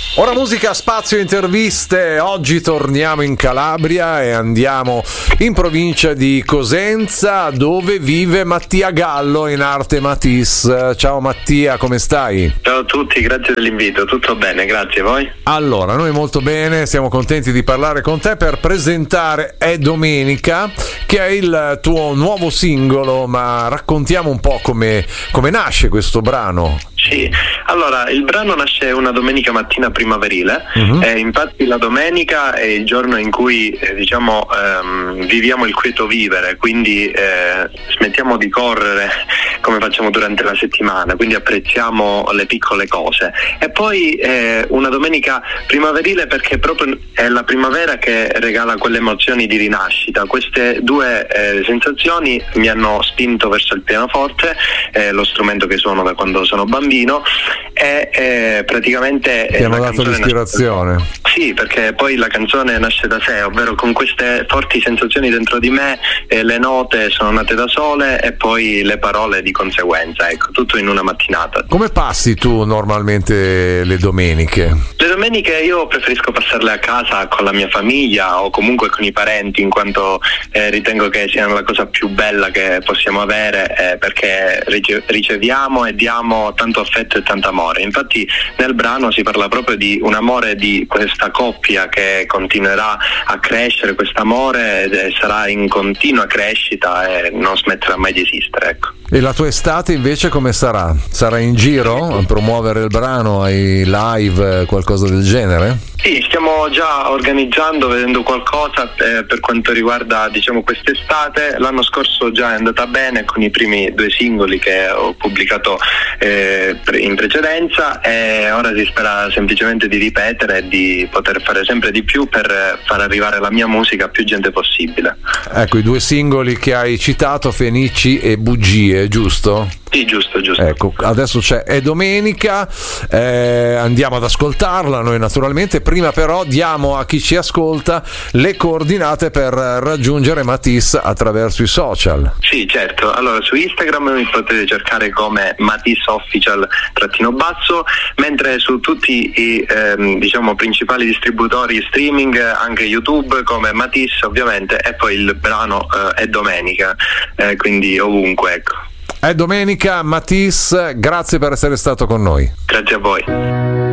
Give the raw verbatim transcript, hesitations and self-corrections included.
Ora musica, spazio, interviste. Oggi torniamo in Calabria e andiamo in provincia di Cosenza, dove vive Mattia Gallo, in arte Matisse. Ciao Mattia, come stai? Ciao a tutti, grazie dell'invito, tutto bene, grazie. Voi? Allora, noi molto bene, siamo contenti di parlare con te per presentare È Domenica, che è il tuo nuovo singolo, ma raccontiamo un po' come, come nasce questo brano. Sì, allora il brano nasce una domenica mattina primaverile, uh-huh. eh, infatti la domenica è il giorno in cui eh, diciamo ehm, viviamo il quieto vivere, quindi eh, smettiamo di correre come facciamo durante la settimana, quindi apprezziamo le piccole cose. E poi eh, una domenica primaverile perché proprio è la primavera che regala quelle emozioni di rinascita. Queste due eh, sensazioni mi hanno spinto verso il pianoforte, eh, lo strumento che suono da quando sono bambino, e eh, praticamente ti hanno dato l'ispirazione. Nasce... Sì, perché poi la canzone nasce da sé, ovvero con queste forti sensazioni dentro di me, eh, le note sono nate da sole e poi le parole di conseguenza, ecco, tutto in una mattinata. Come passi tu normalmente le domeniche? Le domeniche io preferisco passarle a casa con la mia famiglia o comunque con i parenti, in quanto eh, ritengo che siano la cosa più bella che possiamo avere, eh, perché rice- riceviamo e diamo tanto affetto e tanto amore. Infatti nel brano si parla proprio di un amore di questa coppia che continuerà a crescere, quest'amore e sarà in continua crescita e non smetterà mai di esistere, ecco. E la tua estate invece come sarà? Sarà in giro a promuovere il brano, ai live, qualcosa del genere? Sì, stiamo già organizzando, vedendo qualcosa eh, per quanto riguarda diciamo quest'estate. L'anno scorso già è andata bene con i primi due singoli che ho pubblicato eh, in precedenza, e ora si spera semplicemente di ripetere e di poter fare sempre di più per far arrivare la mia musica a più gente possibile. Ecco, i due singoli che hai citato, Fenici e Bugie, giusto? Sì, giusto, giusto. Ecco, adesso c'è È Domenica, eh, andiamo ad ascoltarla noi naturalmente. Prima però diamo a chi ci ascolta le coordinate per raggiungere Matisse attraverso i social. Sì, certo. Allora su Instagram mi potete cercare come Matisse Official trattino basso, mentre su tutti i ehm, diciamo principali distributori streaming, anche YouTube come Matisse ovviamente, e poi il brano eh, È Domenica, eh, quindi ovunque, ecco. È Domenica, Matisse, grazie per essere stato con noi. Grazie a voi.